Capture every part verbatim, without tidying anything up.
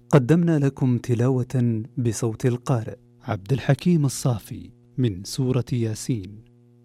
قدمنا لكم تلاوة بصوت القارئ عبد الحكيم الصافي من سورة ياسين.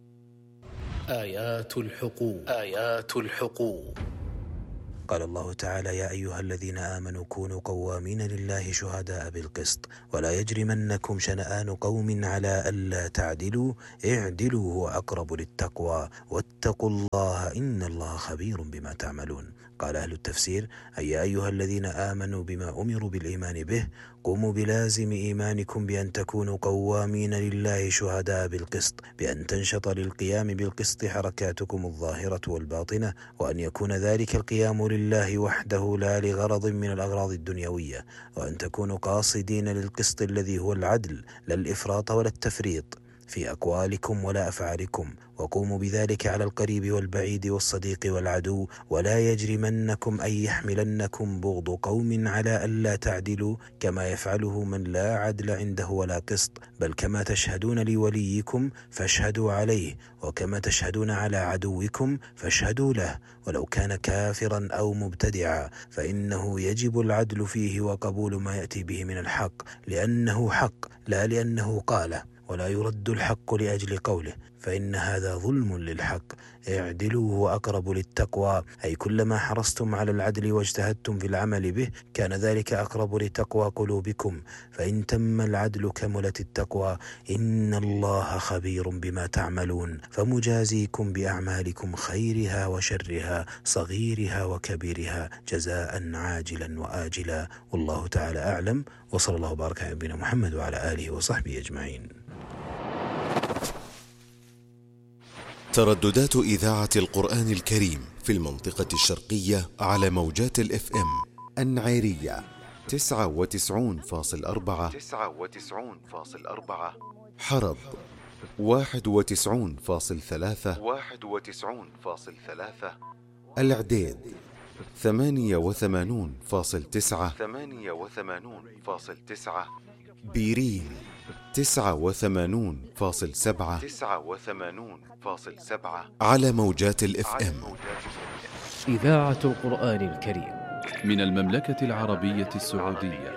آيات الحقوق آيات الحقوق قال الله تعالى: يا أيها الذين آمنوا كونوا قوامين لله شهداء بالقسط ولا يجرمنكم شنآن قوم على ألا تعدلوا اعدلوا هو أقرب للتقوى واتقوا الله إن الله خبير بما تعملون. قال أهل التفسير: أي يا أيها الذين آمنوا بما أمروا بالإيمان به قوموا بلازم إيمانكم بأن تكونوا قوامين لله شهداء بالقسط، بأن تنشط للقيام بالقسط حركاتكم الظاهرة والباطنة، وأن يكون ذلك القيام لله وحده لا لغرض من الأغراض الدنيوية، وأن تكونوا قاصدين للقسط الذي هو العدل لا الإفراط ولا التفريط في أقوالكم ولا أفعالكم، وقوموا بذلك على القريب والبعيد والصديق والعدو، ولا يجرمنكم أن يحملنكم بغض قوم على ألا تعدلوا كما يفعله من لا عدل عنده ولا قسط، بل كما تشهدون لوليكم فاشهدوا عليه، وكما تشهدون على عدوكم فاشهدوا له ولو كان كافرا أو مبتدعا، فإنه يجب العدل فيه وقبول ما يأتي به من الحق لأنه حق لا لأنه قاله، ولا يرد الحق لأجل قوله، فإن هذا ظلم للحق. اعدلوا هو أقرب للتقوى، أي كلما حرصتم على العدل واجتهدتم في العمل به كان ذلك أقرب لتقوى قلوبكم، فإن تم العدل كملت التقوى. إن الله خبير بما تعملون، فمجازيكم بأعمالكم خيرها وشرها صغيرها وكبيرها جزاء عاجلا وآجلا. والله تعالى أعلم، وصلى الله وبارك على نبينا محمد وعلى آله وصحبه أجمعين. ترددات إذاعة القرآن الكريم في المنطقة الشرقية على موجات الاف ام: النعيرية تسعة وتسعون فاصل أربعة، حرب واحد وتسعون فاصل ثلاثة، العديد ثمانية وثمانون فاصل تسعة، بيرين تسعة وثمانون فاصل سبعة على موجات الاف ام. إذاعة القرآن الكريم من المملكة العربية السعودية،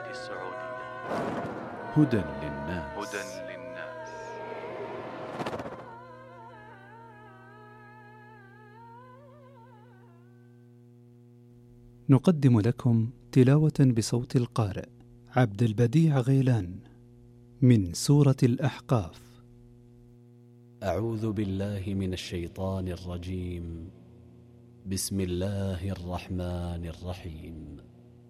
هدى للناس. نقدم لكم تلاوة بصوت القارئ عبد البديع غيلان من سورة الأحقاف. أعوذ بالله من الشيطان الرجيم. بسم الله الرحمن الرحيم.